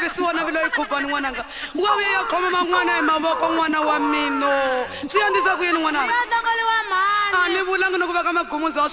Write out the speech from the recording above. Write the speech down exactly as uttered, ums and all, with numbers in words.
besiwona bilo ikhupani n'wananga wawe ya khoma man'wana emavoko n'wana wa mino swi endlisa ku yini n'wananga ya tlangaliwa mhani a ni vulanga ni ku veka magumuza